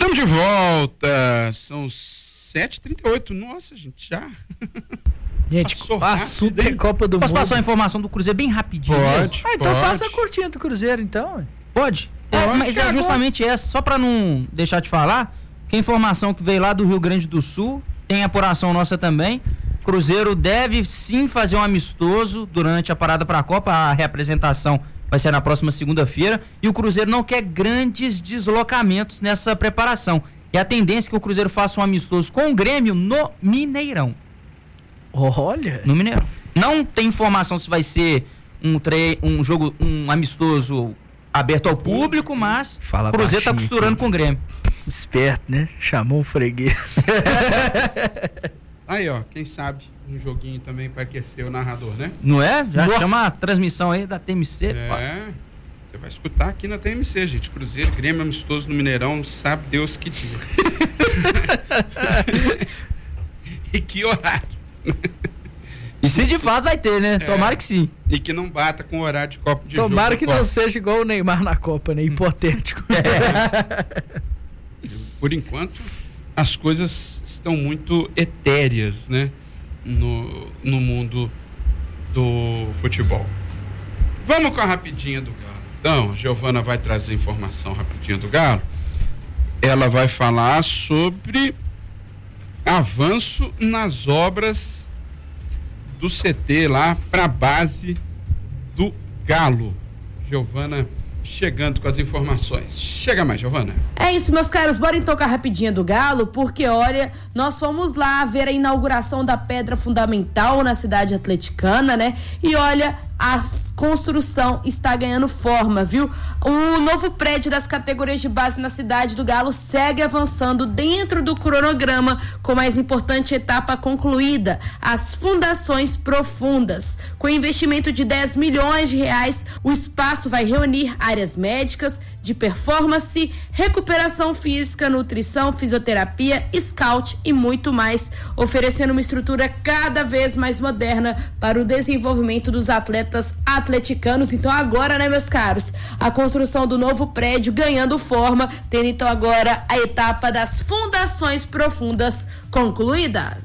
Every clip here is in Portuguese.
Estamos de volta, são 7h38, nossa gente, já... Gente, o assunto é Copa do Mundo. Posso passar a informação do Cruzeiro bem rapidinho? Pode. Então faça a curtinha do Cruzeiro, então. Pode? Mas é justamente essa, só para não deixar de falar, que a informação que veio lá do Rio Grande do Sul, tem apuração nossa também, Cruzeiro deve sim fazer um amistoso durante a parada para a Copa, a reapresentação vai ser na próxima segunda-feira, e o Cruzeiro não quer grandes deslocamentos nessa preparação. E a tendência é que o Cruzeiro faça um amistoso com o Grêmio no Mineirão. Olha! No Mineirão. Não tem informação se vai ser um jogo, um amistoso aberto ao público, mas o Cruzeiro tá costurando com o Grêmio. Esperto, né? Chamou o freguês. Aí, ó, quem sabe um joguinho também para aquecer o narrador, né? Não é? Já chama a transmissão aí da TMC. Você vai escutar aqui na TMC, gente. Cruzeiro, Grêmio amistoso no Mineirão, sabe Deus que dia. E que horário. E se de fato vai ter, né? Tomara que sim. E que não bata com o horário de Copa de jogo. Tomara que não seja igual o Neymar na Copa, né? Hipotético. Por enquanto, as coisas estão muito etéreas, né? No mundo do futebol. Vamos com a rapidinha do Galo. Então, a Giovana vai trazer informação rapidinha do Galo. Ela vai falar sobre avanço nas obras do CT lá para a base do Galo. Giovana chegando com as informações. Chega mais, Giovana. É isso, meus caros, bora então com a rapidinha do Galo, porque olha, nós fomos lá ver a inauguração da pedra fundamental na cidade atleticana, né? E olha, a construção está ganhando forma, viu? O novo prédio das categorias de base na cidade do Galo segue avançando dentro do cronograma, com a mais importante etapa concluída, as fundações profundas. Com investimento de R$10 milhões, o espaço vai reunir áreas médicas, de performance, recuperação física, nutrição, fisioterapia, scout e muito mais, oferecendo uma estrutura cada vez mais moderna para o desenvolvimento dos atletas atleticanos. Então agora, né, meus caros, a construção do novo prédio ganhando forma, tendo então agora a etapa das fundações profundas concluída.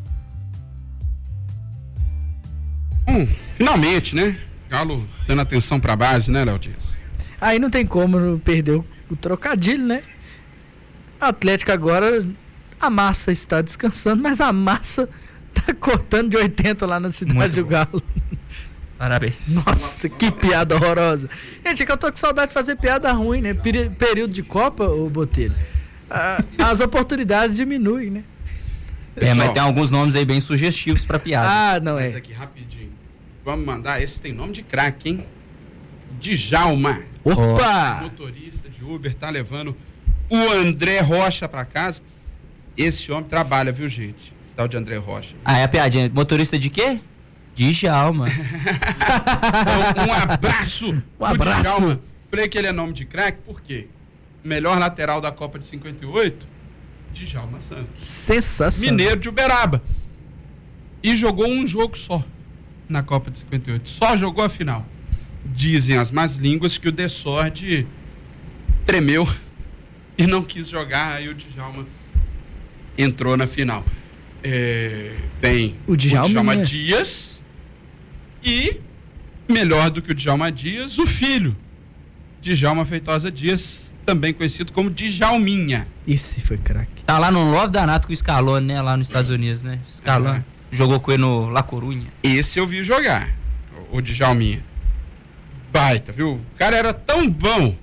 Finalmente, né? Galo dando atenção para a base, né, Léo Dias? Aí não tem como perder o trocadilho, né? A Atlético agora, a massa está descansando, mas a massa tá cortando de 80 lá na cidade do Galo. Parabéns. Nossa, que piada horrorosa. Gente, é que eu tô com saudade de fazer piada ruim, né? Período de Copa, ô Botelho, as oportunidades diminuem, né? Mas tem alguns nomes aí bem sugestivos pra piada. Ah, não é. Mas aqui, rapidinho. Vamos mandar, esse tem nome de craque, hein? Djalma. Opa! Motorista de Uber, tá levando o André Rocha pra casa. Esse homem trabalha, viu, gente? Esse tal de André Rocha. Ah, é a piadinha. Motorista de quê? Djalma. Então, um abraço. Um abraço. Djalma. Falei que ele é nome de craque, por quê? Melhor lateral da Copa de 58, Djalma Santos. Sensacional. Mineiro de Uberaba. E jogou um jogo só na Copa de 58. Só jogou a final. Dizem as más línguas que o Desorde tremeu e não quis jogar, aí o Djalma entrou na final. Tem o Djalma Dias e, melhor do que o Djalma Dias, o filho, Djalma Feitosa Dias, também conhecido como Djalminha. Esse foi craque. Tá lá no Love Danato com o Scaloni, né? Lá nos Estados Unidos, né? Scaloni. Jogou com ele no La Corunha. Esse eu vi jogar, o Djalminha. Baita, viu? O cara era tão bom,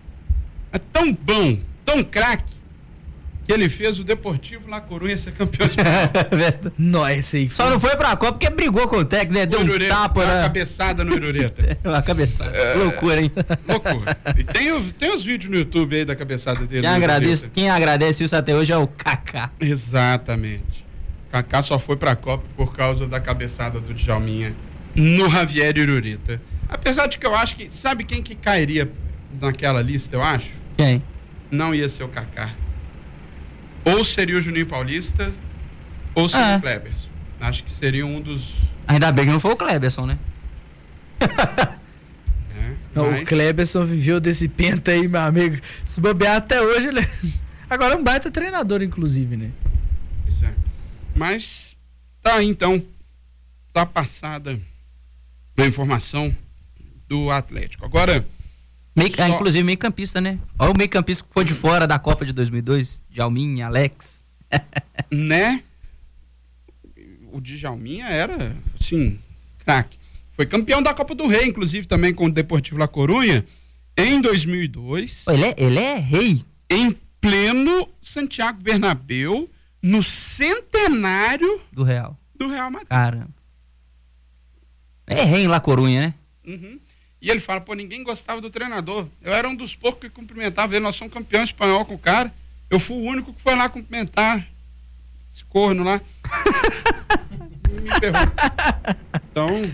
tão craque, que ele fez o Deportivo La Corunha ser campeão espanhol. Nossa, aí. Só não foi pra Copa porque brigou com o técnico, né? Deu um tapa, né? Uma cabeçada no Irureta. Uma cabeçada. Loucura, hein? Loucura. E tem os vídeos no YouTube aí da cabeçada dele. Quem agradece isso até hoje é o Kaká. Exatamente. Kaká só foi pra Copa por causa da cabeçada do Djalminha no Javier Irureta. Apesar de que eu acho que... Sabe quem que cairia naquela lista, eu acho? Quem? Não ia ser o Kaká. Ou seria o Juninho Paulista, ou seria o Kleberson. Acho que seria um dos... Ainda bem que não foi o Kleberson, né? Não, mas... O Kleberson viveu desse penta aí, meu amigo. Se bobear até hoje, Agora é um baita treinador, inclusive, né? Isso é. Mas tá aí, então, tá passada a informação do Atlético. Agora... Inclusive meio campista, né? Olha o meio campista que foi de fora da Copa de 2002, Djalminha, Alex. Né? O Djalminha era, assim, craque. Foi campeão da Copa do Rei, inclusive, também com o Deportivo La Coruña, em 2002. Ele é rei. Em pleno Santiago Bernabéu, no centenário do Real Madrid. Cara, é rei em La Coruña, né? Uhum. E ele fala, ninguém gostava do treinador. Eu era um dos poucos que cumprimentava ele. Nós somos campeão espanhol com o cara. Eu fui o único que foi lá cumprimentar esse corno lá. Me ferrou. Então,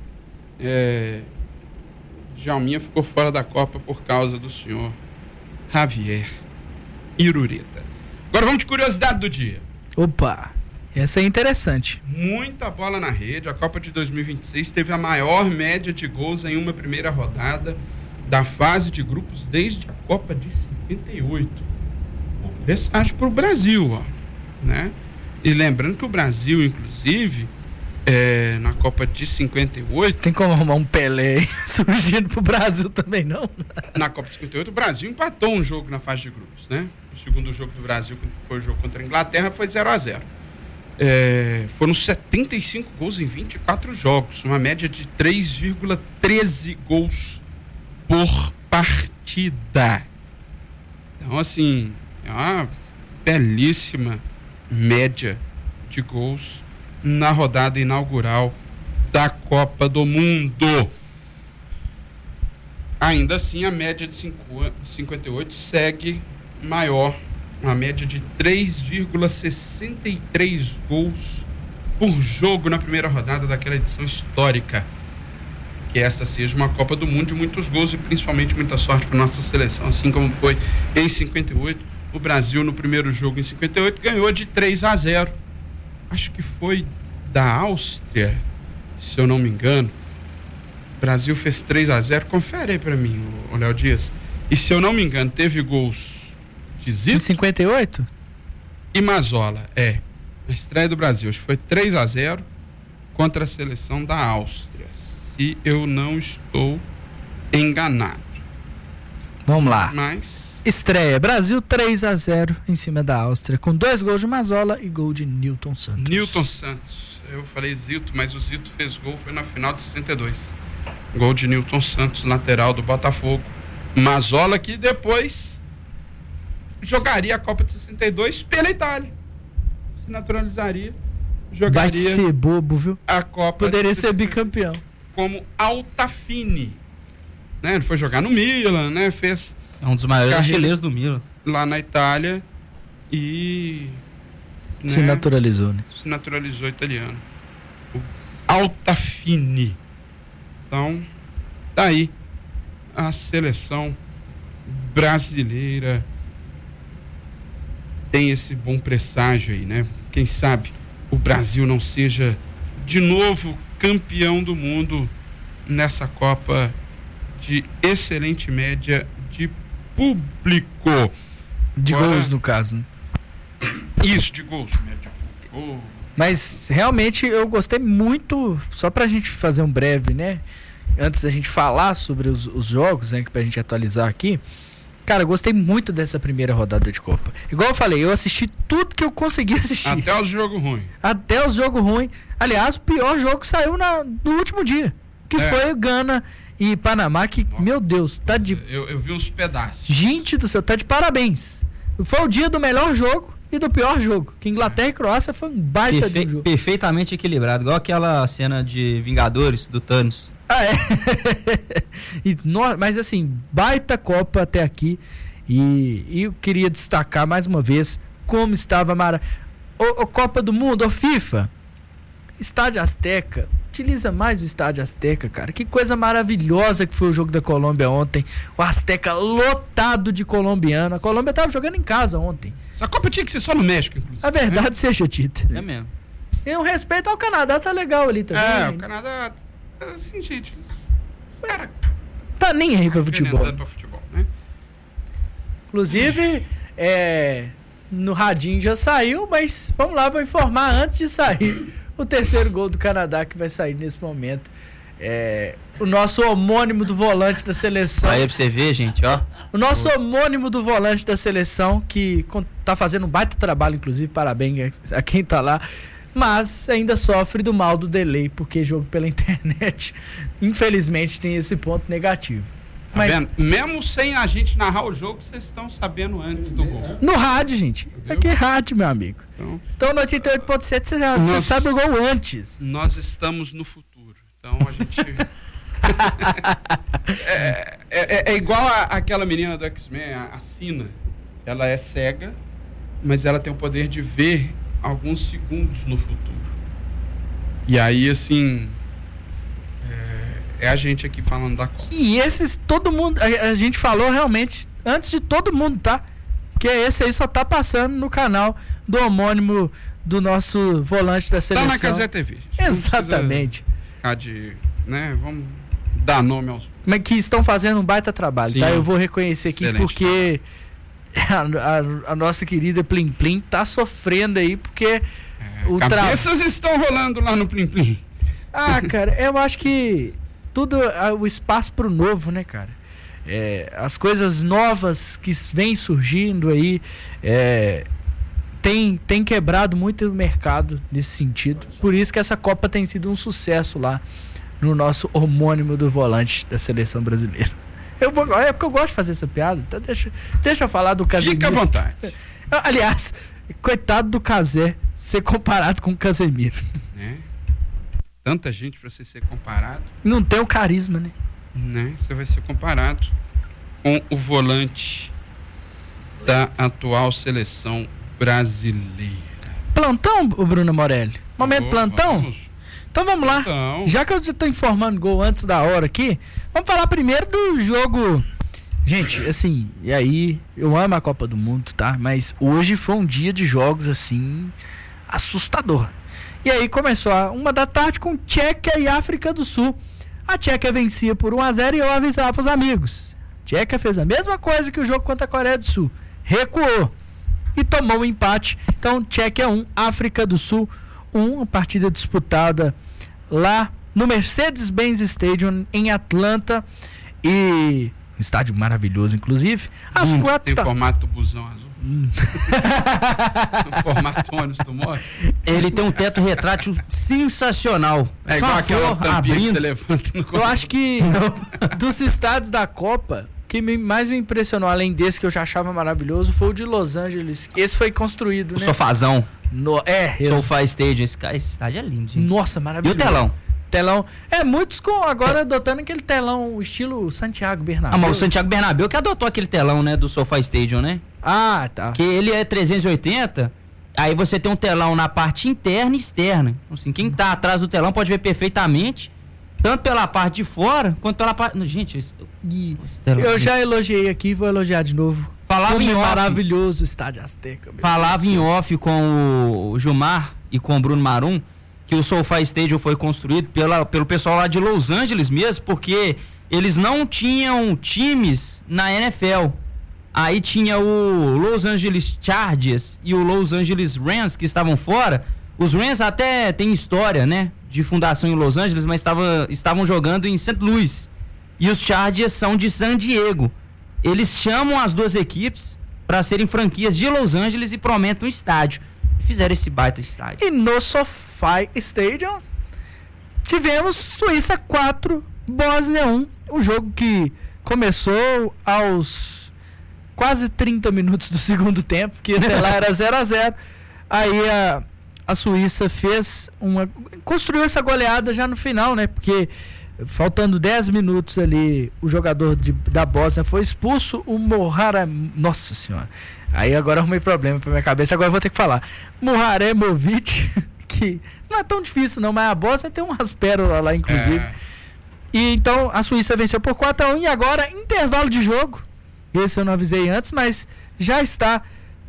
Djalminha ficou fora da Copa por causa do senhor Javier Irureta. Agora vamos de curiosidade do dia. Opa, essa é interessante. Muita bola na rede. A Copa de 2026 teve a maior média de gols em uma primeira rodada da fase de grupos desde a Copa de 58. Bom presságio para o Brasil, ó, né? E lembrando que o Brasil, inclusive, na Copa de 58... Tem como arrumar um Pelé surgindo pro Brasil também, não? Na Copa de 58, o Brasil empatou um jogo na fase de grupos, né? O segundo jogo do Brasil, que foi o jogo contra a Inglaterra, foi 0-0. Foram 75 gols em 24 jogos, uma média de 3,13 gols por partida. Então, assim, é uma belíssima média de gols na rodada inaugural da Copa do Mundo. Ainda assim, a média de 58 segue maior, uma média de 3,63 gols por jogo na primeira rodada daquela edição histórica. Que esta seja uma Copa do Mundo de muitos gols e principalmente muita sorte para nossa seleção, assim como foi em 58. O Brasil, no primeiro jogo em 58, ganhou de 3-0. Acho que foi da Áustria, se eu não me engano. O Brasil fez 3-0. Confere aí para mim, o Léo Dias. E se eu não me engano, teve gols de Zito. Em 58? E Mazzola, na estreia do Brasil. Acho que foi 3-0 contra a seleção da Áustria, se eu não estou enganado. Vamos lá. Mas... Estreia, Brasil 3-0 em cima da Áustria, com 2 gols de Mazzola e gol de Nilton Santos. Nilton Santos. Eu falei Zito, mas o Zito fez gol, foi na final de 62. Gol de Nilton Santos, lateral do Botafogo. Mazzola, que depois jogaria a Copa de 62 pela Itália. Se naturalizaria. Jogaria. Vai ser bobo, viu? A Copa. Poderia ser bicampeão. Como Altafini. Né? Ele foi jogar no Milan, né? Fez... É um dos maiores artilheiros do Milan. Lá na Itália e... Se naturalizou, né? Se naturalizou italiano. O Altafini. Então, daí a seleção brasileira tem esse bom presságio aí, né? Quem sabe o Brasil não seja de novo campeão do mundo nessa Copa de excelente média de público. De gols, no caso, né? Isso, de gols. Mas realmente eu gostei muito, só pra gente fazer um breve, né? Antes da gente falar sobre os jogos, né? Pra gente atualizar aqui. Cara, eu gostei muito dessa primeira rodada de Copa. Igual eu falei, eu assisti tudo que eu consegui assistir. Até os jogos ruins. Até os jogos ruins. Aliás, o pior jogo saiu no último dia. Que foi o Gana e Panamá, que, nossa, meu Deus, tá de... Eu vi uns pedaços. Gente do céu, tá de parabéns. Foi o dia do melhor jogo e do pior jogo. Que Inglaterra e Croácia foi um baita de um jogo. Perfeitamente equilibrado. Igual aquela cena de Vingadores, do Thanos. Ah, é? Mas assim, baita Copa até aqui. E eu queria destacar mais uma vez como estava o Copa do Mundo, o FIFA. Estádio Azteca. Utiliza mais o Estádio Azteca, cara. Que coisa maravilhosa que foi o jogo da Colômbia ontem. O Azteca lotado de colombiano. A Colômbia tava jogando em casa ontem. Essa Copa tinha que ser só no México, inclusive. A verdade seja dita. É mesmo. E o respeito ao Canadá tá legal ali também. O Canadá, assim, gente, cara, tá nem aí pra futebol. Pra futebol, né? Inclusive, No radinho já saiu, mas vamos lá, vou informar antes de sair o terceiro gol do Canadá que vai sair nesse momento. O nosso homônimo do volante da seleção. Aí pra você ver, gente, ó. O nosso homônimo do volante da seleção, que tá fazendo um baita trabalho, inclusive, parabéns a quem tá lá, mas ainda sofre do mal do delay, porque jogo pela internet, infelizmente, tem esse ponto negativo. Tá vendo? Mesmo sem a gente narrar o jogo, vocês estão sabendo antes do gol. No rádio, gente. Aqui é rádio, meu amigo. Então no 88.7 você sabe o gol antes. Nós estamos no futuro. Então a gente... é igual aquela menina do X-Men, a Sina. Ela é cega, mas ela tem o poder de ver alguns segundos no futuro. E aí, assim... É a gente aqui falando da Copa. E esses, todo mundo, a gente falou realmente antes de todo mundo, tá? Que esse aí só tá passando no canal do homônimo do nosso volante da seleção. Tá na Casé TV. Exatamente. Né? Vamos dar nome aos... Mas que estão fazendo um baita trabalho, sim, tá? Eu vou reconhecer aqui. Excelente, porque a nossa querida Plim Plim tá sofrendo aí, porque cabeças estão rolando lá no Plim Plim. Cara, eu acho que tudo o espaço pro novo, né, cara? As coisas novas que vêm surgindo aí tem quebrado muito o mercado nesse sentido. Por isso que essa Copa tem sido um sucesso lá no nosso homônimo do volante da seleção brasileira. É porque eu gosto de fazer essa piada, então deixa eu falar do Casemiro. Fica à vontade. Aliás, coitado do Casé ser comparado com o Casemiro. Tanta gente para você ser comparado. Não tem o carisma, né? Você vai ser comparado com o volante da atual seleção brasileira. Plantão, o Bruno Morelli? Momento plantão? Vamos. Então vamos lá. Já que eu já tô informando gol antes da hora aqui, vamos falar primeiro do jogo. Gente, assim, e aí, eu amo a Copa do Mundo, tá? Mas hoje foi um dia de jogos, assim, assustador. E aí começou a 1h com Tchequia e África do Sul. A Tchequia vencia por 1-0 e eu avisava os amigos. A Tchequia fez a mesma coisa que o jogo contra a Coreia do Sul. Recuou e tomou um empate. Então, Tchequia 1, África do Sul 1. Uma partida disputada lá no Mercedes-Benz Stadium em Atlanta. E um estádio maravilhoso, inclusive. Às 4 tem formato do busão azul. No formato ônibus do Mori. Ele tem um teto retrátil sensacional. É igual aquela tampinha que você levanta no Eu acho que dos estádios da Copa, o que mais me impressionou, além desse que eu já achava maravilhoso, foi o de Los Angeles. Esse foi construído, o sofazão. SoFi Stadium. Esse estádio é lindo, gente. Nossa, maravilhoso. E o telão? Telão. Muitos agora adotando aquele telão estilo Santiago Bernabéu. Mas o Santiago Bernabéu que adotou aquele telão, né, do SoFi Stadium, né? Tá. Que ele é 380, aí você tem um telão na parte interna e externa. Assim, quem tá atrás do telão pode ver perfeitamente, tanto pela parte de fora, quanto pela parte... Gente, eu já elogiei aqui e vou elogiar de novo. Falava em off. Maravilhoso Estádio Azteca. Falava em off com o Gilmar e com o Bruno Marum, que o SoFi Stadium foi construído pelo pessoal lá de Los Angeles mesmo, porque eles não tinham times na NFL. Aí tinha o Los Angeles Chargers e o Los Angeles Rams que estavam fora. Os Rams até tem história, né, de fundação em Los Angeles, mas estavam jogando em St. Louis. E os Chargers são de San Diego. Eles chamam as duas equipes para serem franquias de Los Angeles e prometem um estádio. Fizeram esse baita estádio. E no SoFi Stadium tivemos Suíça 4, Bósnia 1. Um jogo que começou aos quase 30 minutos do segundo tempo, que até lá era 0-0. Aí a Suíça construiu essa goleada já no final, né? Porque faltando 10 minutos ali, o jogador da Bósnia foi expulso, o Mohara... Nossa senhora. Aí agora arrumei problema pra minha cabeça, agora eu vou ter que falar. Moharemovic, que não é tão difícil não, mas a Bósnia tem umas pérolas lá, inclusive. E então a Suíça venceu por 4-1 e agora intervalo de jogo. Esse eu não avisei antes, mas já está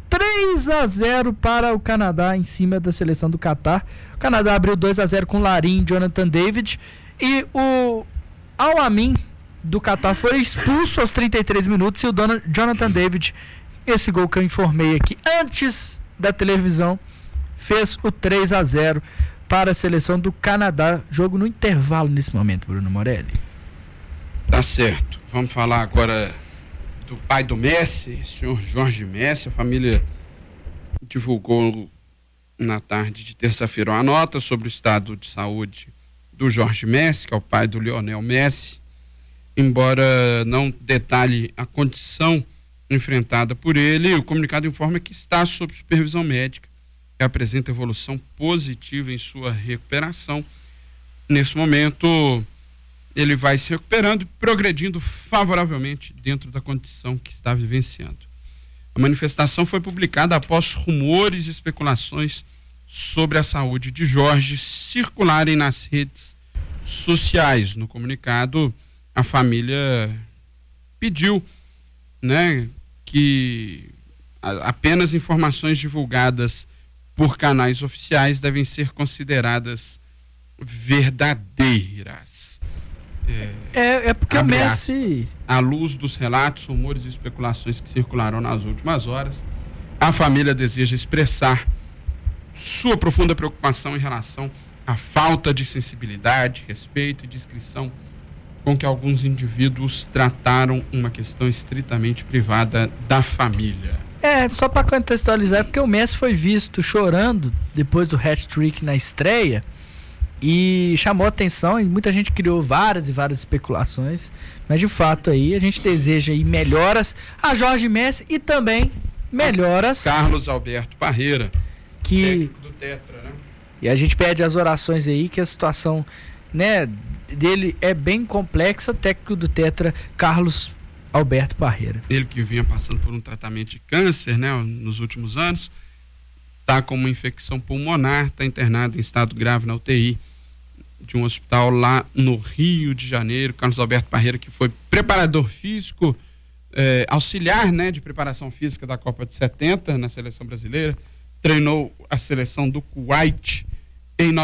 3-0 para o Canadá em cima da seleção do Catar. O Canadá abriu 2-0 com Larin e Jonathan David. E o Al-Amin do Catar foi expulso aos 33 minutos e o Jonathan David esse gol que eu informei aqui antes da televisão, fez o 3-0 para a seleção do Canadá. Jogo no intervalo nesse momento, Bruno Morelli. Tá certo. Vamos falar agora do pai do Messi, senhor Jorge Messi. A família divulgou na tarde de terça-feira uma nota sobre o estado de saúde do Jorge Messi, que é o pai do Lionel Messi. Embora não detalhe a condição enfrentada por ele, o comunicado informa que está sob supervisão médica, que apresenta evolução positiva em sua recuperação. Nesse momento, ele vai se recuperando e progredindo favoravelmente dentro da condição que está vivenciando. A manifestação foi publicada após rumores e especulações sobre a saúde de Jorge circularem nas redes sociais. No comunicado, a família pediu, né, que apenas informações divulgadas por canais oficiais devem ser consideradas verdadeiras. É porque o Messi... À luz dos relatos, rumores e especulações que circularam nas últimas horas, a família deseja expressar sua profunda preocupação em relação à falta de sensibilidade, respeito e discrição com que alguns indivíduos trataram uma questão estritamente privada da família. Só para contextualizar, é porque o Messi foi visto chorando depois do hat-trick na estreia e chamou atenção, e muita gente criou várias e várias especulações, mas de fato aí a gente deseja aí melhoras a Jorge Messi e também melhoras Carlos Alberto Parreira, técnico do Tetra, né? E a gente pede as orações aí, que a situação, né, dele é bem complexa. Técnico do Tetra, Carlos Alberto Parreira. Ele que vinha passando por um tratamento de câncer, né, nos últimos anos, está com uma infecção pulmonar, está internado em estado grave na UTI de um hospital lá no Rio de Janeiro. Carlos Alberto Parreira, que foi preparador físico, auxiliar, né, de preparação física da Copa de 70 na seleção brasileira, treinou a seleção do Kuwait em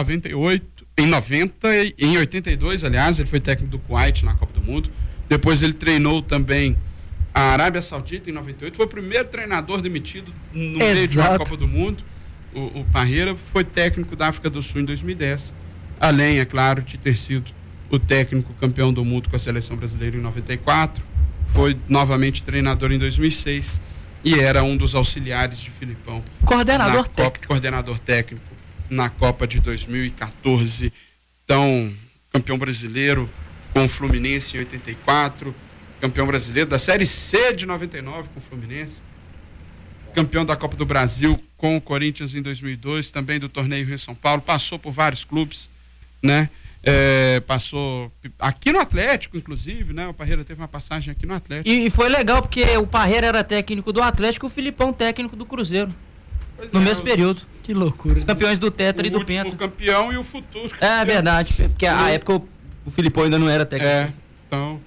82, aliás, ele foi técnico do Kuwait na Copa do Mundo. Depois ele treinou também a Arábia Saudita em 98, foi o primeiro treinador demitido no meio de uma Copa do Mundo. O Parreira foi técnico da África do Sul em 2010, além, é claro, de ter sido o técnico campeão do mundo com a seleção brasileira em 94, foi novamente treinador em 2006 e era um dos auxiliares de Filipão. Coordenador técnico na Copa de 2014. Então, campeão brasileiro com o Fluminense em 84, campeão brasileiro da Série C de 99 com o Fluminense, campeão da Copa do Brasil com o Corinthians em 2002, também do torneio Rio-São Paulo, passou por vários clubes, né? Passou aqui no Atlético, inclusive, né? O Parreira teve uma passagem aqui no Atlético. E foi legal, porque o Parreira era técnico do Atlético e o Filipão técnico do Cruzeiro. No mesmo período. Que loucura. Os campeões do Tetra e do Penta. O campeão e o futuro. É verdade, porque a época o Filipão ainda não era técnico. Então,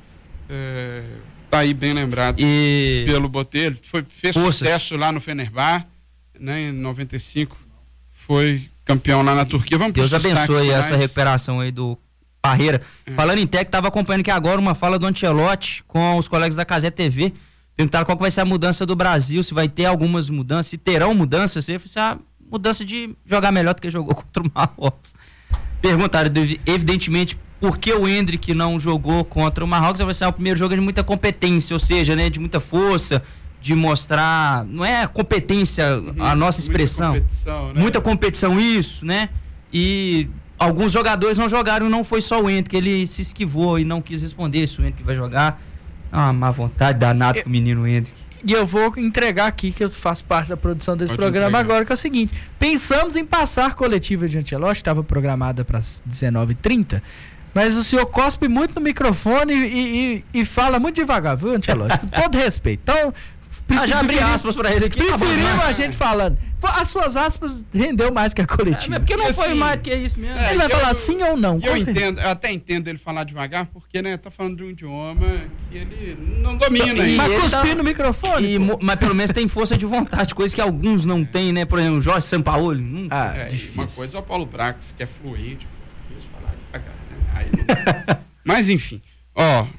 tá aí bem lembrado pelo Botelho. Fez sucesso lá no Fenerbahçe, né? Em 95 foi campeão lá na Turquia. Vamos Deus abençoe essa recuperação aí do Parreira. Falando em técnico, estava acompanhando aqui agora uma fala do Ancelotti com os colegas da Cazé TV. Perguntaram qual que vai ser a mudança do Brasil, se vai ter algumas mudanças, se terão mudanças. Se a mudança de jogar melhor do que jogou contra o Marrocos. Perguntaram, evidentemente, por que o Endrick não jogou contra o Marrocos. Vai ser o primeiro jogo de muita competência, ou seja, né, de muita força, de mostrar, não é competência a nossa expressão, muita competição, isso, né? E alguns jogadores não jogaram, não foi só o Endrick, ele se esquivou e não quis responder se o Endrick vai jogar. Uma má vontade danada com o menino Endrick. E eu vou entregar aqui, que eu faço parte da produção desse programa agora, que é o seguinte: pensamos em passar coletiva de Ancelotti, estava programada para as 19h30, mas o senhor cospe muito no microfone e fala muito devagar, viu, Ancelotti? Com todo respeito. Então, já abri aspas pra ele aqui. Preferimos a gente falando. As suas aspas rendeu mais que a coletiva. Porque não foi mais do que isso mesmo. Ele vai falar sim ou não. Eu até entendo ele falar devagar, porque, né, tá falando de um idioma que ele não domina. Mas cuspir no microfone. Mas pelo menos tem força de vontade, coisa que alguns não têm, né? Por exemplo, o Jorge Sampaoli. Uma coisa é o Paulo Brax, que é fluente. Falar devagar, né? Mas enfim,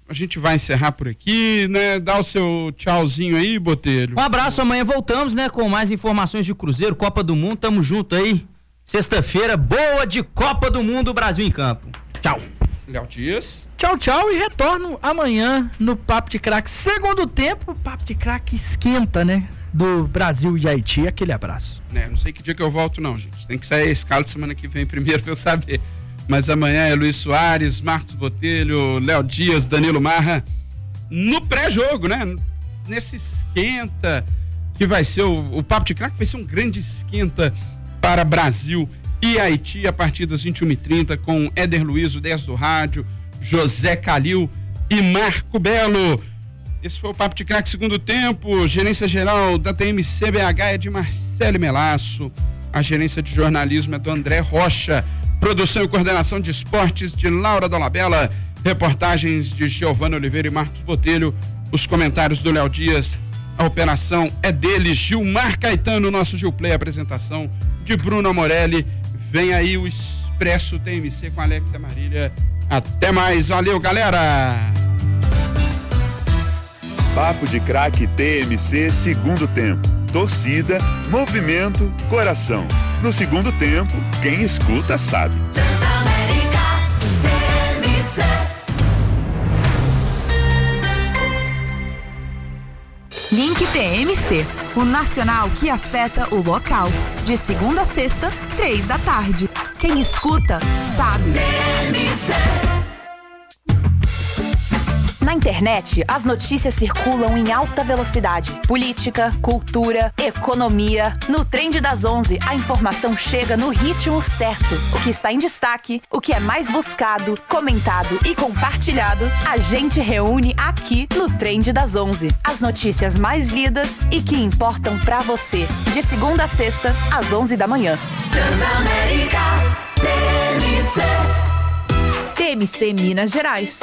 a gente vai encerrar por aqui, né? Dá o seu tchauzinho aí, Botelho. Um abraço, amanhã voltamos, né? Com mais informações de Cruzeiro, Copa do Mundo, tamo junto aí. Sexta-feira, boa de Copa do Mundo, Brasil em campo. Tchau. Léo Dias. Tchau, tchau, e retorno amanhã no Papo de Craque. Segundo tempo, o Papo de Craque esquenta, né? Do Brasil e Haiti. Aquele abraço. Não sei que dia que eu volto, não, gente. Tem que sair a escala de semana que vem primeiro pra eu saber. Mas amanhã é Luiz Soares, Marcos Botelho, Léo Dias, Danilo Marra. No pré-jogo, né? Nesse esquenta que vai ser o Papo de Craque, vai ser um grande esquenta para Brasil e Haiti a partir das 21h30 com Éder Luiz, o 10 do rádio, José Calil e Marco Belo. Esse foi o Papo de Craque segundo tempo. Gerência geral da TMC-BH é de Marcelo Melasso. A gerência de jornalismo é do André Rocha. Produção e coordenação de esportes de Laura Dolabella. Reportagens de Giovana Oliveira e Marcos Botelho. Os comentários do Léo Dias. A operação é dele, Gilmar Caetano, nosso Gilplay. Apresentação de Bruno Amorelli. Vem aí o Expresso TMC com Alex Amarília. Até mais, valeu, galera! Papo de Craque TMC segundo tempo. Torcida, movimento, coração. No segundo tempo, quem escuta sabe. Transamérica TMC. Link TMC, o nacional que afeta o local. De segunda a sexta, 15h. Quem escuta, sabe. TMC. Na internet, as notícias circulam em alta velocidade. Política, cultura, economia. No Trend das 11, a informação chega no ritmo certo. O que está em destaque, o que é mais buscado, comentado e compartilhado, a gente reúne aqui no Trend das 11. As notícias mais lidas e que importam pra você. De segunda a sexta, às 11h. Transamérica TMC. TMC Minas Gerais,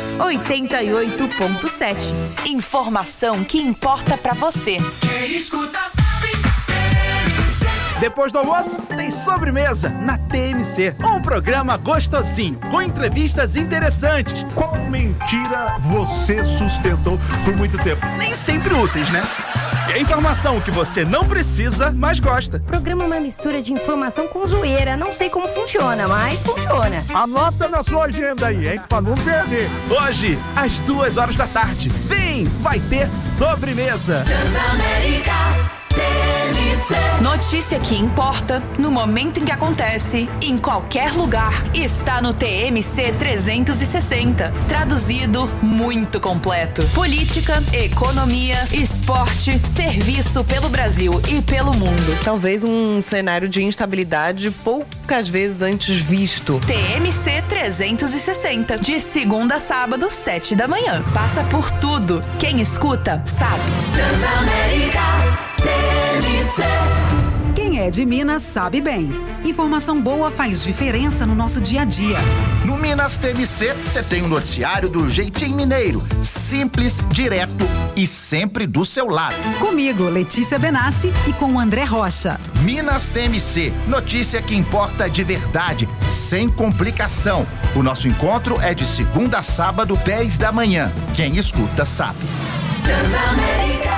88.7. Informação que importa pra você. Quem escuta sabe. TMC. Depois do almoço, tem sobremesa na TMC. Um programa gostosinho, com entrevistas interessantes. Qual mentira você sustentou por muito tempo? Nem sempre úteis, né? E a informação que você não precisa, mas gosta. O programa é uma mistura de informação com zoeira. Não sei como funciona, mas funciona. Anota na sua agenda aí, hein? Pra não perder. Hoje, às 14h. Vem, vai ter sobremesa. Transamérica TMC. Notícia que importa, no momento em que acontece, em qualquer lugar, está no TMC 360. Traduzido, muito completo. Política, economia, esporte, serviço pelo Brasil e pelo mundo. Talvez um cenário de instabilidade poucas vezes antes visto. TMC 360, de segunda a sábado, 7h. Passa por tudo. Quem escuta, sabe. Transamérica TMC. Quem é de Minas sabe bem. Informação boa faz diferença no nosso dia a dia. No Minas TMC, você tem um noticiário do jeitinho mineiro. Simples, direto e sempre do seu lado. Comigo, Letícia Benassi, e com o André Rocha. Minas TMC, notícia que importa de verdade, sem complicação. O nosso encontro é de segunda a sábado, 10h. Quem escuta sabe. Transamérica.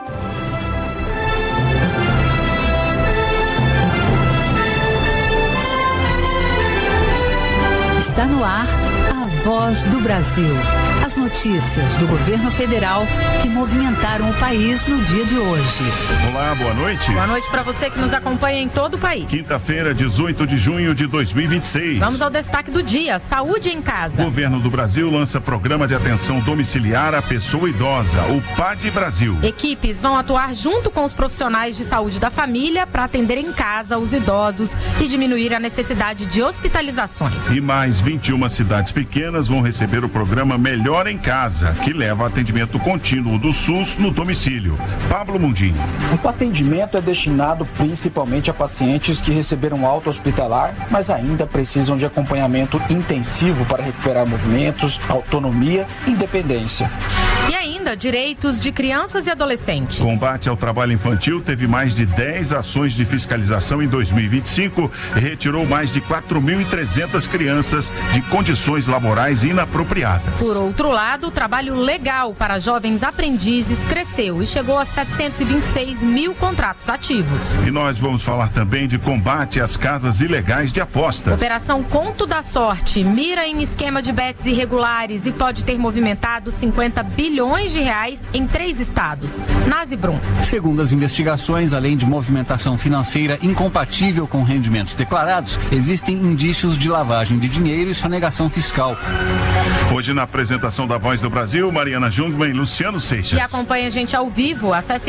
Está no ar a Voz do Brasil. As notícias do governo federal que movimentaram o país no dia de hoje. Olá, boa noite. Boa noite para você que nos acompanha em todo o país. Quinta-feira, 18 de junho de 2026. Vamos ao destaque do dia: saúde em casa. O governo do Brasil lança programa de atenção domiciliar à pessoa idosa, o PAD Brasil. Equipes vão atuar junto com os profissionais de saúde da família para atender em casa os idosos e diminuir a necessidade de hospitalizações. E mais 21 cidades pequenas vão receber o programa Melhor em Casa, que leva atendimento contínuo do SUS no domicílio. Pablo Mundim. O atendimento é destinado principalmente a pacientes que receberam alta hospitalar, mas ainda precisam de acompanhamento intensivo para recuperar movimentos, autonomia e independência. E ainda ainda direitos de crianças e adolescentes. Combate ao trabalho infantil teve mais de 10 ações de fiscalização em 2025 e retirou mais de 4.300 crianças de condições laborais inapropriadas. Por outro lado, o trabalho legal para jovens aprendizes cresceu e chegou a 726 mil contratos ativos. E nós vamos falar também de combate às casas ilegais de apostas. Operação Conto da Sorte mira em esquema de bets irregulares e pode ter movimentado 50 bilhões de reais em 3 estados. Nazibrum. Segundo as investigações, além de movimentação financeira incompatível com rendimentos declarados, existem indícios de lavagem de dinheiro e sonegação fiscal. Hoje, na apresentação da Voz do Brasil, Mariana Jungmann e Luciano Seixas. E acompanha a gente ao vivo, acesse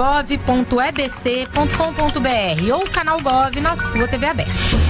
radiogov.ebc.com.br ou canal Gov na sua TV aberta.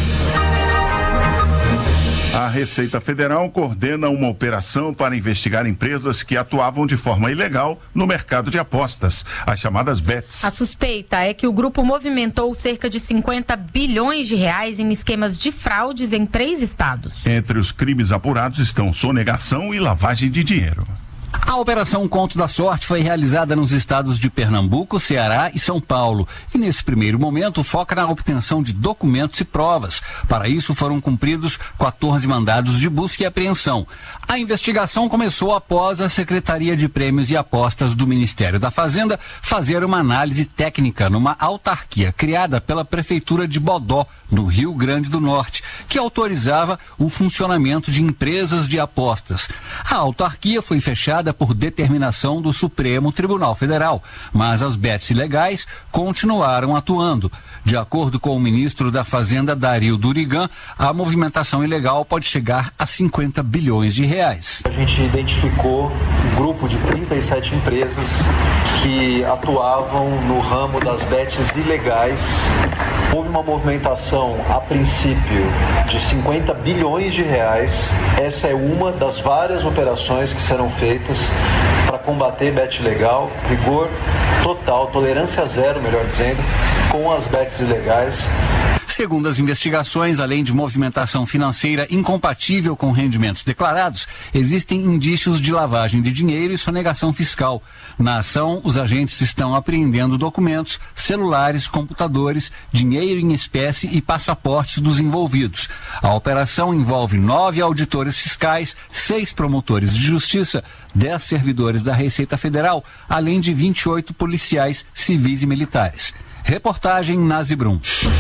A Receita Federal coordena uma operação para investigar empresas que atuavam de forma ilegal no mercado de apostas, as chamadas bets. A suspeita é que o grupo movimentou cerca de 50 bilhões de reais em esquemas de fraudes em 3 estados. Entre os crimes apurados estão sonegação e lavagem de dinheiro. A Operação Conto da Sorte foi realizada nos estados de Pernambuco, Ceará e São Paulo. E nesse primeiro momento foca na obtenção de documentos e provas. Para isso foram cumpridos 14 mandados de busca e apreensão. A investigação começou após a Secretaria de Prêmios e Apostas do Ministério da Fazenda fazer uma análise técnica numa autarquia criada pela Prefeitura de Bodó, no Rio Grande do Norte, que autorizava o funcionamento de empresas de apostas. A autarquia foi fechada por determinação do Supremo Tribunal Federal, mas as bets ilegais continuaram atuando. De acordo com o ministro da Fazenda, Dario Durigan, a movimentação ilegal pode chegar a 50 bilhões de reais. A gente identificou um grupo de 37 empresas que atuavam no ramo das bets ilegais. Houve uma movimentação, a princípio, de 50 bilhões de reais. Essa é uma das várias operações que serão feitas para combater bet ilegal, rigor total, tolerância zero, melhor dizendo, com as bets ilegais. Segundo as investigações, além de movimentação financeira incompatível com rendimentos declarados, existem indícios de lavagem de dinheiro e sonegação fiscal. Na ação, os agentes estão apreendendo documentos, celulares, computadores, dinheiro em espécie e passaportes dos envolvidos. A operação envolve 9 auditores fiscais, 6 promotores de justiça, 10 servidores da Receita Federal, além de 28 policiais civis e militares. Reportagem Nazibrum.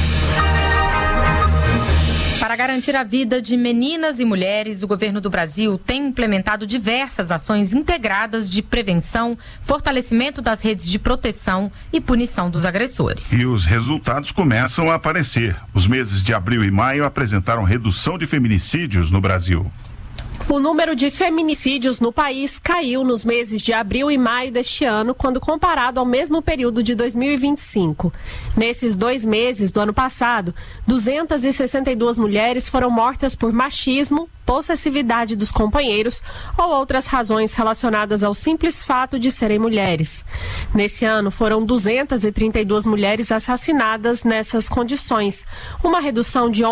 Para garantir a vida de meninas e mulheres, o governo do Brasil tem implementado diversas ações integradas de prevenção, fortalecimento das redes de proteção e punição dos agressores. E os resultados começam a aparecer. Os meses de abril e maio apresentaram redução de feminicídios no Brasil. O número de feminicídios no país caiu nos meses de abril e maio deste ano, quando comparado ao mesmo período de 2025. Nesses 2 meses do ano passado, 262 mulheres foram mortas por machismo, possessividade dos companheiros ou outras razões relacionadas ao simples fato de serem mulheres. Nesse ano, foram 232 mulheres assassinadas nessas condições, uma redução de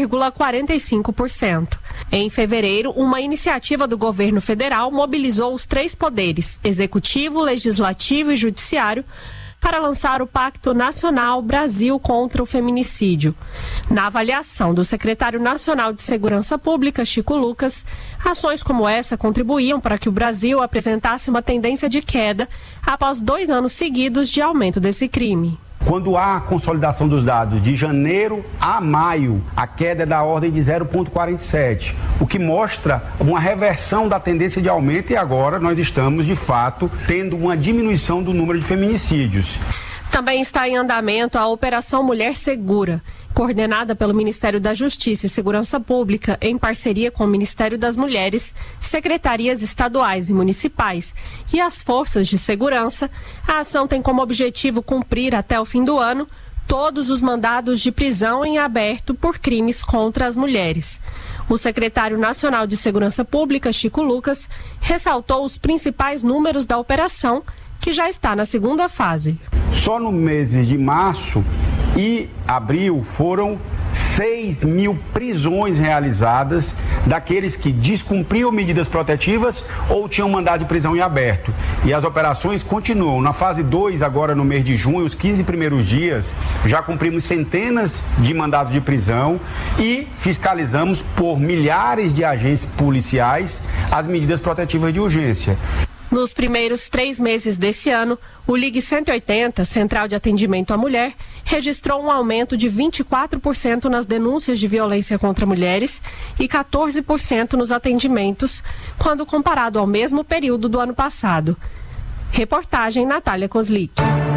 11,45%. Em fevereiro, uma iniciativa do governo federal mobilizou os 3 poderes, executivo, legislativo e judiciário, para lançar o Pacto Nacional Brasil contra o Feminicídio. Na avaliação do secretário nacional de Segurança Pública, Chico Lucas, ações como essa contribuíam para que o Brasil apresentasse uma tendência de queda após 2 anos seguidos de aumento desse crime. Quando há consolidação dos dados de janeiro a maio, a queda é da ordem de 0,47, o que mostra uma reversão da tendência de aumento, e agora nós estamos, de fato, tendo uma diminuição do número de feminicídios. Também está em andamento a Operação Mulher Segura, coordenada pelo Ministério da Justiça e Segurança Pública, em parceria com o Ministério das Mulheres, secretarias estaduais e municipais e as forças de segurança. A ação tem como objetivo cumprir até o fim do ano todos os mandados de prisão em aberto por crimes contra as mulheres. O secretário nacional de Segurança Pública, Chico Lucas, ressaltou os principais números da operação, que já está na 2ª fase. Só no meses de março e abril foram 6.000 prisões realizadas daqueles que descumpriam medidas protetivas ou tinham mandado de prisão em aberto. E as operações continuam. Na fase 2, agora no mês de junho, os 15 primeiros dias, já cumprimos centenas de mandados de prisão e fiscalizamos por milhares de agentes policiais as medidas protetivas de urgência. Nos primeiros 3 meses desse ano, o Ligue 180, Central de Atendimento à Mulher, registrou um aumento de 24% nas denúncias de violência contra mulheres e 14% nos atendimentos, quando comparado ao mesmo período do ano passado. Reportagem Natália Kozlik.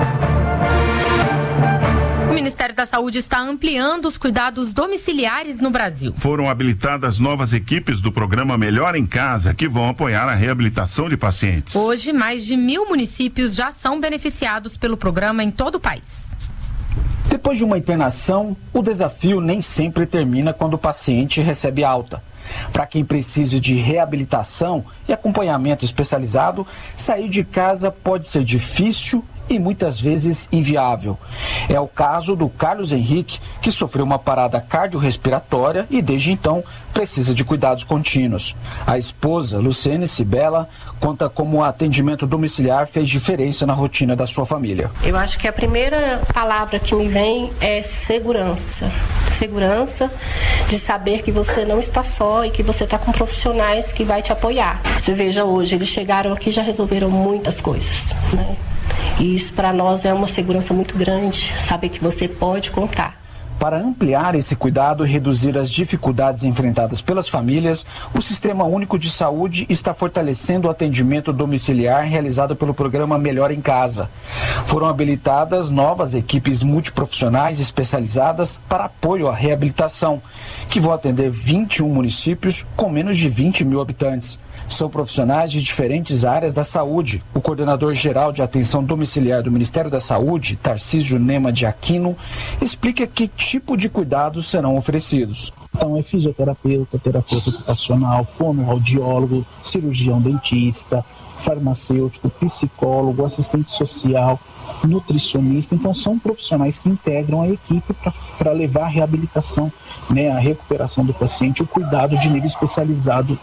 O Ministério da Saúde está ampliando os cuidados domiciliares no Brasil. Foram habilitadas novas equipes do programa Melhor em Casa, que vão apoiar a reabilitação de pacientes. Hoje, mais de 1.000 municípios já são beneficiados pelo programa em todo o país. Depois de uma internação, o desafio nem sempre termina quando o paciente recebe alta. Para quem precisa de reabilitação e acompanhamento especializado, sair de casa pode ser difícil e muitas vezes inviável. É o caso do Carlos Henrique, que sofreu uma parada cardiorrespiratória e desde então precisa de cuidados contínuos. A esposa, Luciene Cibela, conta como o atendimento domiciliar fez diferença na rotina da sua família. Eu acho que a primeira palavra que me vem é segurança. Segurança de saber que você não está só e que você está com profissionais que vai te apoiar. Você veja hoje, eles chegaram aqui e já resolveram muitas coisas, né? E isso para nós é uma segurança muito grande, saber que você pode contar. Para ampliar esse cuidado e reduzir as dificuldades enfrentadas pelas famílias, o Sistema Único de Saúde está fortalecendo o atendimento domiciliar realizado pelo programa Melhor em Casa. Foram habilitadas novas equipes multiprofissionais especializadas para apoio à reabilitação, que vão atender 21 municípios com menos de 20 mil habitantes. São profissionais de diferentes áreas da saúde. O coordenador-geral de atenção domiciliar do Ministério da Saúde, Tarcísio Nema de Aquino, explica que tipo de cuidados serão oferecidos. Então é fisioterapeuta, terapeuta ocupacional, fonoaudiólogo, cirurgião dentista, farmacêutico, psicólogo, assistente social, nutricionista. Então são profissionais que integram a equipe para levar a reabilitação, né, a recuperação do paciente, o cuidado de nível especializado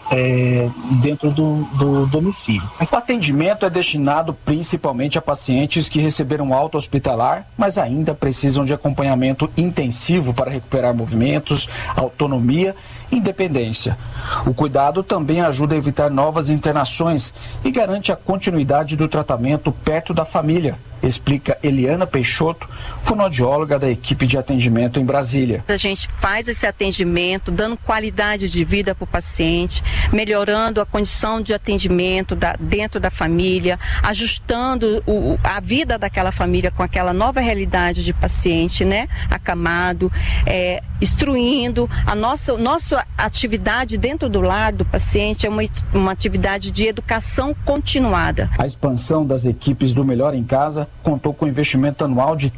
dentro do domicílio. O atendimento é destinado principalmente a pacientes que receberam alta hospitalar, mas ainda precisam de acompanhamento intensivo para recuperar movimentos, autonomia e independência. O cuidado também ajuda a evitar novas internações e garante a continuidade do tratamento perto da família, explica Eliana Peixoto, fonoaudióloga da equipe de atendimento em Brasília. A gente faz esse atendimento dando qualidade de vida para o paciente, melhorando a condição de atendimento dentro da família, ajustando a vida daquela família com aquela nova realidade de paciente, né, acamado, instruindo. A nossa atividade dentro do lar do paciente é uma atividade de educação continuada. A expansão das equipes do Melhor em Casa contou com investimento anual de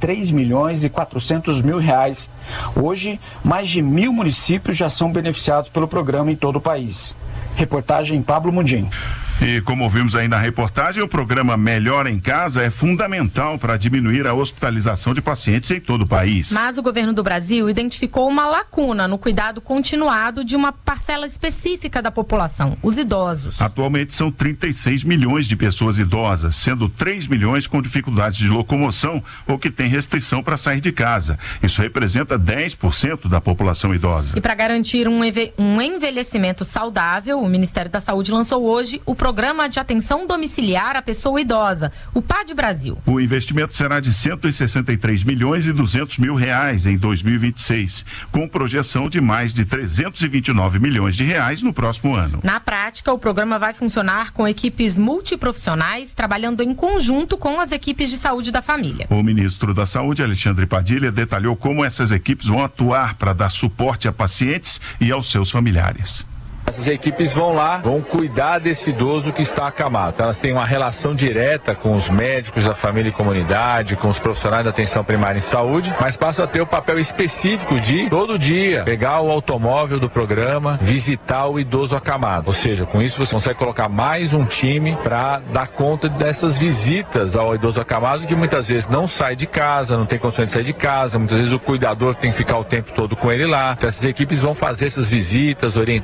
R$3.400.000. Hoje, mais de 1.000 municípios já são beneficiados pelo programa em todo o país. Reportagem Pablo Mundim. E como ouvimos aí na reportagem, o programa Melhor em Casa é fundamental para diminuir a hospitalização de pacientes em todo o país. Mas o governo do Brasil identificou uma lacuna no cuidado continuado de uma parcela específica da população, os idosos. Atualmente são 36 milhões de pessoas idosas, sendo 3 milhões com dificuldades de locomoção ou que têm restrição para sair de casa. Isso representa 10% da população idosa. E para garantir um envelhecimento saudável, o Ministério da Saúde lançou hoje o Programa de Atenção Domiciliar à Pessoa Idosa, o PAD Brasil. O investimento será de 163 milhões e 200 mil reais em 2026, com projeção de mais de 329 milhões de reais no próximo ano. Na prática, o programa vai funcionar com equipes multiprofissionais, trabalhando em conjunto com as equipes de saúde da família. O ministro da Saúde, Alexandre Padilha, detalhou como essas equipes vão atuar para dar suporte a pacientes e aos seus familiares. Essas equipes vão lá, vão cuidar desse idoso que está acamado. Elas têm uma relação direta com os médicos da família e comunidade, com os profissionais da atenção primária em saúde, mas passam a ter o papel específico de, todo dia, pegar o automóvel do programa, visitar o idoso acamado. Ou seja, com isso você consegue colocar mais um time para dar conta dessas visitas ao idoso acamado, que muitas vezes não sai de casa, não tem condições de sair de casa, muitas vezes o cuidador tem que ficar o tempo todo com ele lá. Então essas equipes vão fazer essas visitas, orientar melhor o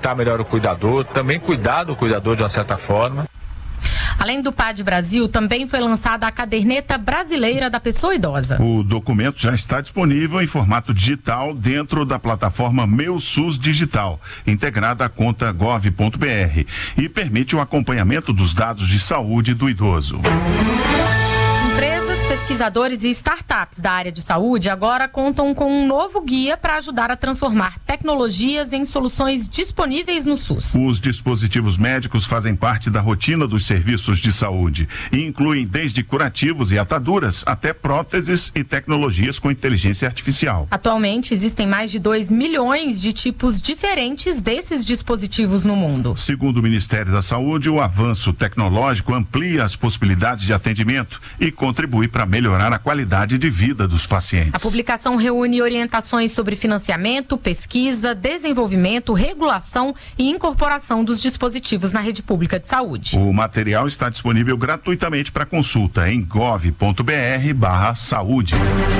cuidador, também cuidar do cuidador de uma certa forma. Além do PAD Brasil, também foi lançada a Caderneta Brasileira da Pessoa Idosa. O documento já está disponível em formato digital dentro da plataforma Meu SUS Digital, integrada à conta gov.br, e permite o acompanhamento dos dados de saúde do idoso. Empresas, pesquisadores e startups da área de saúde agora contam com um novo guia para ajudar a transformar tecnologias em soluções disponíveis no SUS. Os dispositivos médicos fazem parte da rotina dos serviços de saúde e incluem desde curativos e ataduras até próteses e tecnologias com inteligência artificial. Atualmente, existem mais de 2 milhões de tipos diferentes desses dispositivos no mundo. Segundo o Ministério da Saúde, o avanço tecnológico amplia as possibilidades de atendimento e contribui para melhorar a qualidade de vida dos pacientes. A publicação reúne orientações sobre financiamento, pesquisa, desenvolvimento, regulação e incorporação dos dispositivos na rede pública de saúde. O material está disponível gratuitamente para consulta em gov.br/saúde.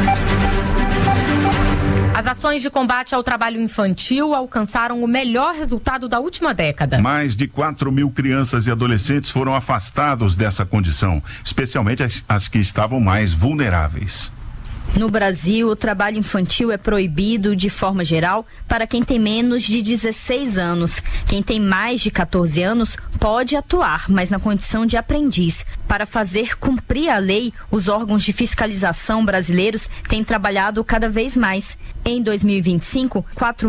As ações de combate ao trabalho infantil alcançaram o melhor resultado da última década. Mais de 4.000 crianças e adolescentes foram afastados dessa condição, especialmente as que estavam mais vulneráveis. No Brasil, o trabalho infantil é proibido de forma geral para quem tem menos de 16 anos. Quem tem mais de 14 anos pode atuar, mas na condição de aprendiz. Para fazer cumprir a lei, os órgãos de fiscalização brasileiros têm trabalhado cada vez mais. Em 2025,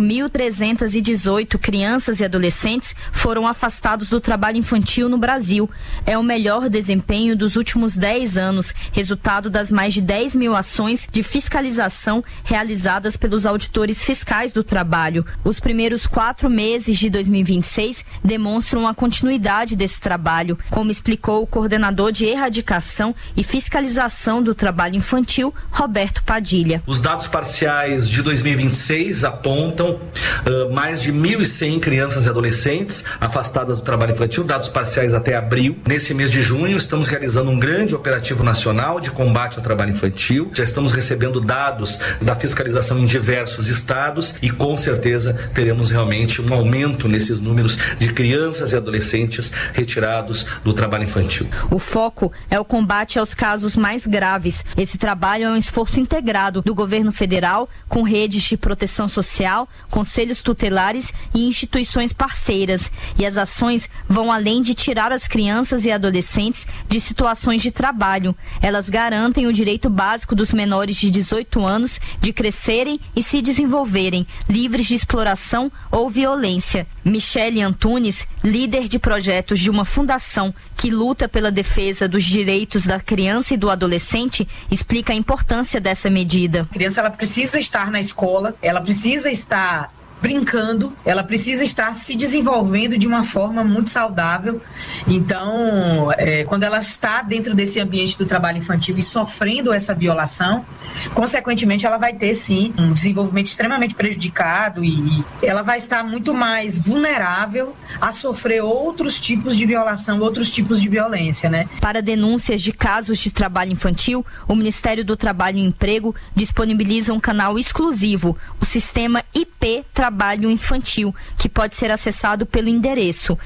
4.318 crianças e adolescentes foram afastados do trabalho infantil no Brasil. É o melhor desempenho dos últimos 10 anos, resultado das mais de 10 mil ações de fiscalização realizadas pelos auditores fiscais do trabalho. Os primeiros 4 meses de 2026 demonstram a continuidade desse trabalho, como explicou o coordenador de erradicação e fiscalização do trabalho infantil, Roberto Padilha. Os dados parciais de 2026 apontam mais de 1.100 crianças e adolescentes afastadas do trabalho infantil, dados parciais até abril. Nesse mês de junho, estamos realizando um grande operativo nacional de combate ao trabalho infantil. Já estamos recebendo dados da fiscalização em diversos estados e com certeza teremos realmente um aumento nesses números de crianças e adolescentes retirados do trabalho infantil. O foco é o combate aos casos mais graves. Esse trabalho é um esforço integrado do governo federal com redes de proteção social, conselhos tutelares e instituições parceiras. E as ações vão além de tirar as crianças e adolescentes de situações de trabalho. Elas garantem o direito básico dos menores de 18 anos de crescerem e se desenvolverem, livres de exploração ou violência. Michele Antunes, líder de projetos de uma fundação que luta pela defesa dos direitos da criança e do adolescente, explica a importância dessa medida. A criança ela precisa estar na escola, ela precisa estar brincando, ela precisa estar se desenvolvendo de uma forma muito saudável. Então, quando ela está dentro desse ambiente do trabalho infantil e sofrendo essa violação, consequentemente ela vai ter sim um desenvolvimento extremamente prejudicado e ela vai estar muito mais vulnerável a sofrer outros tipos de violação, outros tipos de violência, né? Para denúncias de casos de trabalho infantil, o Ministério do Trabalho e Emprego disponibiliza um canal exclusivo, o sistema IP Trabalho Infantil, que pode ser acessado pelo endereço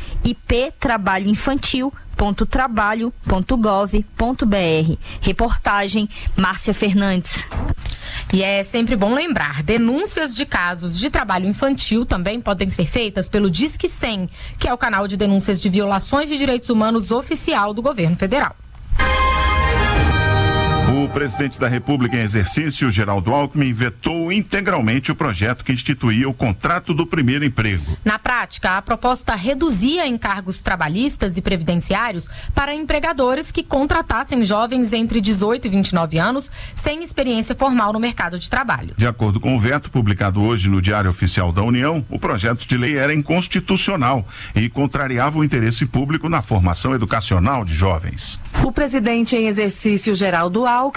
iptrabalhoinfantil.trabalho.gov.br. Reportagem Márcia Fernandes. E é sempre bom lembrar, denúncias de casos de trabalho infantil também podem ser feitas pelo Disque 100, que é o canal de denúncias de violações de direitos humanos oficial do governo federal. O presidente da República em exercício, Geraldo Alckmin, vetou integralmente o projeto que instituía o contrato do primeiro emprego. Na prática, a proposta reduzia encargos trabalhistas e previdenciários para empregadores que contratassem jovens entre 18 e 29 anos sem experiência formal no mercado de trabalho. De acordo com o veto publicado hoje no Diário Oficial da União, o projeto de lei era inconstitucional e contrariava o interesse público na formação educacional de jovens. O presidente em exercício, Geraldo Alckmin,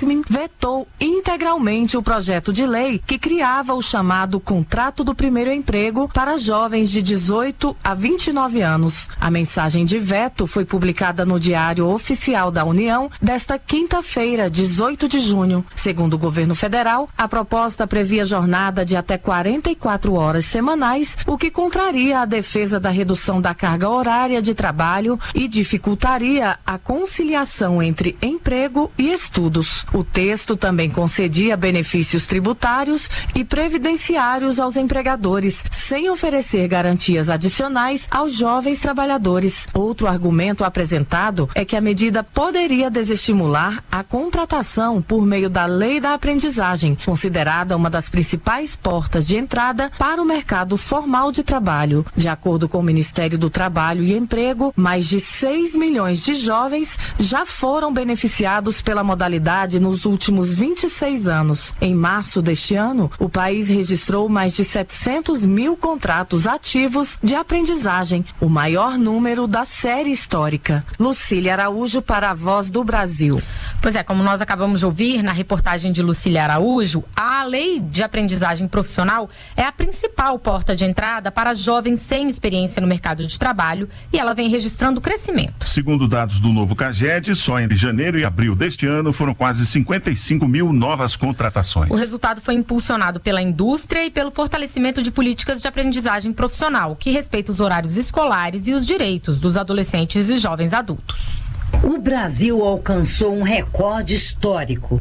Alckmin vetou integralmente o projeto de lei que criava o chamado Contrato do Primeiro Emprego para jovens de 18 a 29 anos. A mensagem de veto foi publicada no Diário Oficial da União desta quinta-feira, 18 de junho. Segundo o governo federal, a proposta previa jornada de até 44 horas semanais, o que contraria a defesa da redução da carga horária de trabalho e dificultaria a conciliação entre emprego e estudos. O texto também concedia benefícios tributários e previdenciários aos empregadores, sem oferecer garantias adicionais aos jovens trabalhadores. Outro argumento apresentado é que a medida poderia desestimular a contratação por meio da Lei da Aprendizagem, considerada uma das principais portas de entrada para o mercado formal de trabalho. De acordo com o Ministério do Trabalho e Emprego, mais de 6 milhões de jovens já foram beneficiados pela modalidade nos últimos 26 anos. Em março deste ano, o país registrou mais de 700 mil contratos ativos de aprendizagem, o maior número da série histórica. Lucília Araújo para a Voz do Brasil. Pois é, como nós acabamos de ouvir na reportagem de Lucília Araújo, a Lei de Aprendizagem Profissional é a principal porta de entrada para jovens sem experiência no mercado de trabalho e ela vem registrando crescimento. Segundo dados do novo CAGED, só entre janeiro e abril deste ano foram quase 55 mil novas contratações. O resultado foi impulsionado pela indústria e pelo fortalecimento de políticas de aprendizagem profissional, que respeita os horários escolares e os direitos dos adolescentes e jovens adultos. O Brasil alcançou um recorde histórico: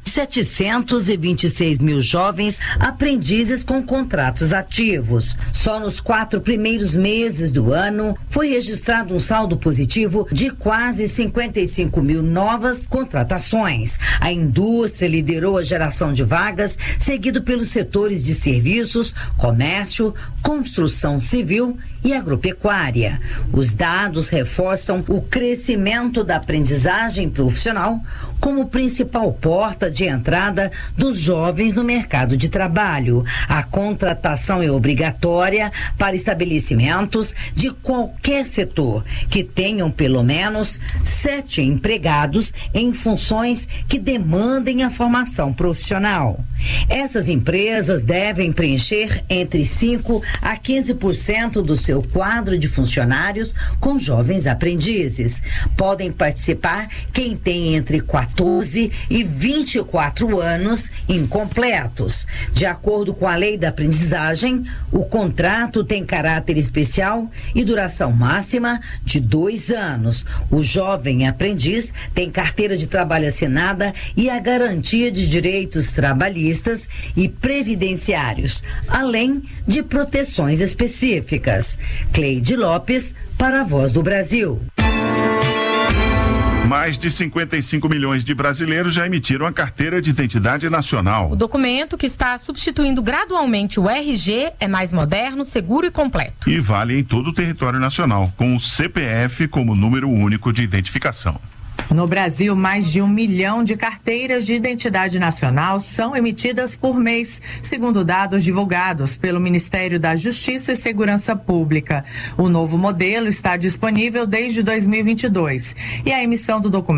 726 mil jovens aprendizes com contratos ativos. Só nos 4 primeiros meses do ano foi registrado um saldo positivo de quase 55 mil novas contratações. A indústria liderou a geração de vagas, seguido pelos setores de serviços, comércio, construção civil e agropecuária. Os dados reforçam o crescimento da aprendizagem profissional como principal porta de entrada dos jovens no mercado de trabalho. A contratação é obrigatória para estabelecimentos de qualquer setor que tenham pelo menos 7 empregados em funções que demandem a formação profissional. Essas empresas devem preencher entre 5 a 15% do seu quadro de funcionários com jovens aprendizes. Podem participar quem tem entre 14 e 24 anos incompletos. De acordo com a Lei da Aprendizagem, o contrato tem caráter especial e duração máxima de 2 anos. O jovem aprendiz tem carteira de trabalho assinada e a garantia de direitos trabalhistas e previdenciários, além de proteções específicas. Cleide Lopes para a Voz do Brasil. Mais de 55 milhões de brasileiros já emitiram a carteira de identidade nacional. O documento, que está substituindo gradualmente o RG, é mais moderno, seguro e completo. E vale em todo o território nacional, com o CPF como número único de identificação. No Brasil, mais de 1 milhão de carteiras de identidade nacional são emitidas por mês, segundo dados divulgados pelo Ministério da Justiça e Segurança Pública. O novo modelo está disponível desde 2022 e a emissão do documento